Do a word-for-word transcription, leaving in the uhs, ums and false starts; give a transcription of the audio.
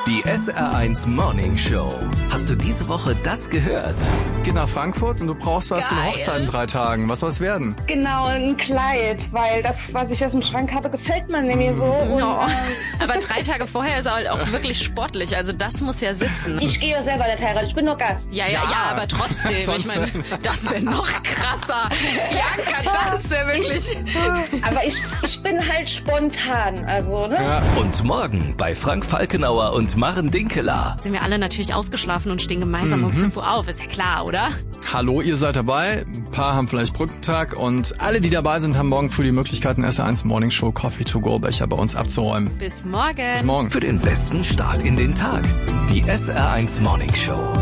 Die S R eins Morning Show. Hast du diese Woche das gehört? Geht nach Frankfurt und du brauchst was Geil. für eine Hochzeit in drei Tagen. Was soll es werden? Genau, ein Kleid, weil das, was ich aus dem Schrank habe, gefällt mir nämlich so. Und, No. ähm, Aber drei Tage vorher ist er halt auch wirklich sportlich. Also das muss ja sitzen. ich gehe ja selber nicht heiraten, ich bin nur Gast. Ja, ja, ja, Ja. aber trotzdem. Ich Sonst meine, das wäre noch krasser. Bianca, das wäre wirklich... Aber ich, ich bin halt spontan, also, ne? Ja. Und morgen bei Frank Falkenauer und Maren Dinkeler. Sind wir alle natürlich ausgeschlafen und stehen gemeinsam um fünf Uhr auf. Ist ja klar, oder? Hallo, ihr seid dabei. Ein paar haben vielleicht Brückentag und alle, die dabei sind, haben morgen früh die Möglichkeit, einen S R eins Morning Show Coffee to go Becher bei uns abzuräumen. Bis morgen. Bis morgen. Für den besten Start in den Tag. Die S R eins Morning Show.